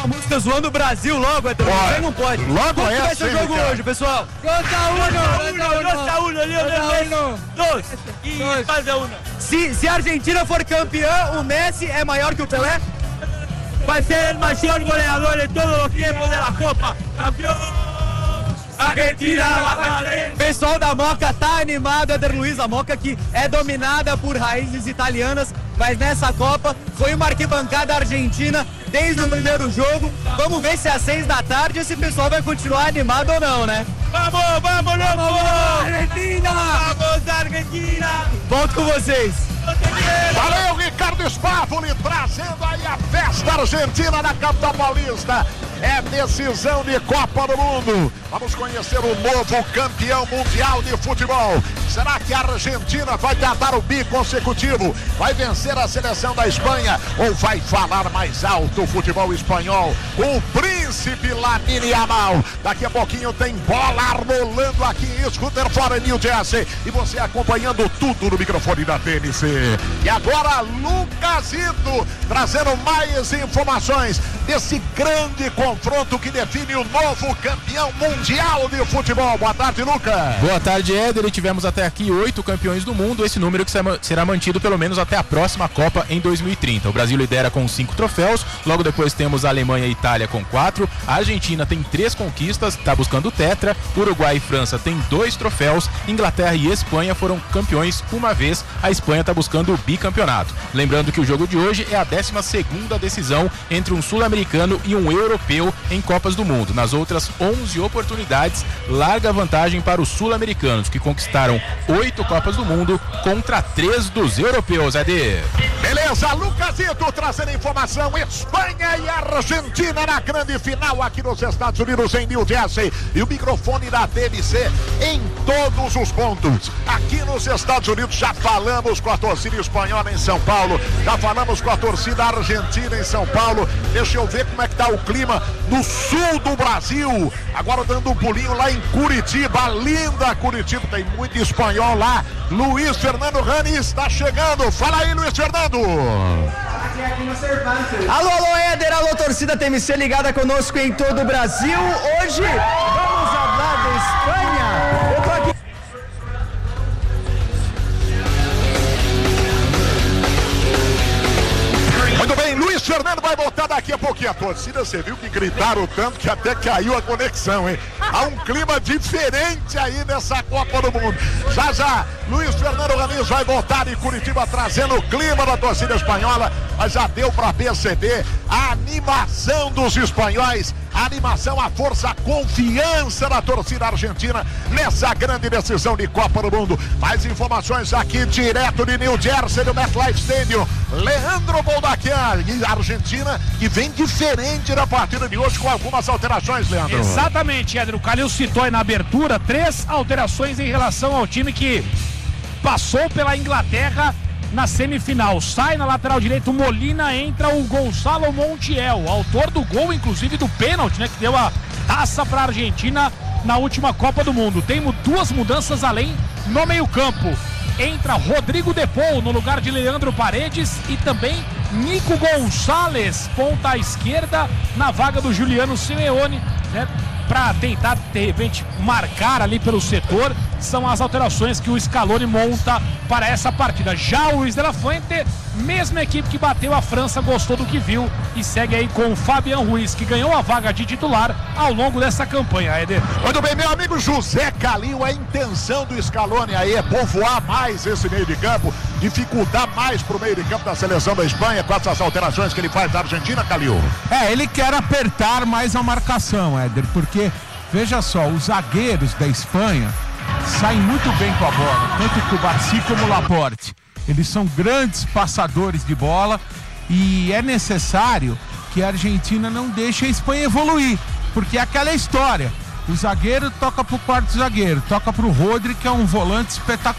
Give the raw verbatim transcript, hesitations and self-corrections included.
A música zoando o Brasil logo, é também não pode. Logo Como é vai ser o assim, jogo cara. hoje, pessoal? dois a um, dois a um, Lionel Messi. Dois. E faz a uma. Se, se a Argentina for campeã, o Messi é maior que o Pelé? Vai ser o maior goleador de todos os tempos da Copa. Campeão! Argentina, o pessoal da Moca tá animado, Éder Luiz, a Moca que é dominada por raízes italianas, mas nessa Copa foi uma arquibancada argentina desde o primeiro jogo. Vamos ver se às seis da tarde esse pessoal vai continuar animado ou não, né? Vamos, vamos, vamos, Argentina! Vamos, Argentina! Volto com vocês. Valeu, Ricardo Spávoli, trazendo aí a festa argentina na capital paulista. É decisão de Copa do Mundo. Vamos conhecer o novo campeão mundial de futebol. Será que a Argentina vai tentar o bi consecutivo? Vai vencer a seleção da Espanha? Ou vai falar mais alto o futebol espanhol? O príncipe Lamine Yamal. Daqui a pouquinho tem bola rolando aqui em Scooterford, New Jersey. E você acompanhando tudo no microfone da T N C. E agora Lucasito trazendo mais informações desse grande confronto que define o novo campeão mundial de futebol. Boa tarde, Lucas. Boa tarde, Éder. E tivemos até aqui oito campeões do mundo, esse número que será mantido pelo menos até a próxima Copa em dois mil e trinta. O Brasil lidera com cinco troféus, logo depois temos a Alemanha e Itália com quatro, a Argentina tem três conquistas, está buscando o tetra, Uruguai e França tem dois troféus, Inglaterra e Espanha foram campeões uma vez, a Espanha está buscando o bicampeonato. Lembrando que o jogo de hoje é a décima segunda decisão entre um sul-americano e um europeu em Copas do Mundo. Nas outras onze oportunidades, larga vantagem para os sul-americanos, que conquistaram oito Copas do Mundo contra três dos europeus, Ed. Beleza, Lucasito trazendo informação. Espanha e Argentina na grande final aqui nos Estados Unidos, em New Jersey. E o microfone da T N C em todos os pontos. Aqui nos Estados Unidos já falamos com a torcida espanhola em São Paulo, já falamos com a torcida argentina em São Paulo. Deixa eu ver como é que tá o clima no sul do Brasil. Agora dando um pulinho lá em Curitiba, linda Curitiba, tem muito espanhol lá. Luiz Fernando Rani está chegando. Fala aí, Luiz Fernando. Alô, alô, Éder, alô, torcida T M C ligada conosco em todo o Brasil. Hoje vamos falar da Espanha. Eu tô aqui. Muito bem, Luiz Fernando vai voltar daqui a pouquinho. A torcida, você viu que gritaram tanto que até caiu a conexão, hein? Há um clima diferente aí nessa Copa do Mundo. Já já, Luiz Fernando Ramiz vai voltar em Curitiba trazendo o clima da torcida espanhola, mas já deu para perceber a animação dos espanhóis, a animação, a força, a confiança da torcida argentina nessa grande decisão de Copa do Mundo. Mais informações aqui direto de New Jersey, do MetLife Stadium. Leandro Boldaquian, e a Argentina que vem diferente na partida de hoje com algumas alterações, Leandro. Exatamente, Edro. O Calil citou aí na abertura três alterações em relação ao time que passou pela Inglaterra na semifinal. Sai na lateral direito Molina, entra o Gonçalo Montiel, autor do gol, inclusive do pênalti, né, que deu a taça para a Argentina na última Copa do Mundo. Temos duas mudanças além no meio-campo. Entra Rodrigo De Paul no lugar de Leandro Paredes e também Nico Gonçalves, ponta à esquerda, na vaga do Juliano Simeone, né, para tentar, de repente, marcar ali pelo setor. São as alterações que o Scaloni monta para essa partida. Já o Luiz de la Fuente, mesma equipe que bateu a França, gostou do que viu e segue aí com o Fabian Ruiz, que ganhou a vaga de titular ao longo dessa campanha, Eder. Muito bem, meu amigo José Calil, a intenção do Scaloni aí é povoar mais esse meio de campo, dificultar mais pro meio de campo da seleção da Espanha com essas alterações que ele faz da Argentina, Calil. É, ele quer apertar mais a marcação, Éder, porque, veja só, os zagueiros da Espanha saem muito bem com a bola, tanto Cubarsí como Laporte. Eles são grandes passadores de bola e é necessário que a Argentina não deixe a Espanha evoluir, porque é aquela história, o zagueiro toca pro quarto zagueiro, toca pro Rodri, que é um volante espetacular.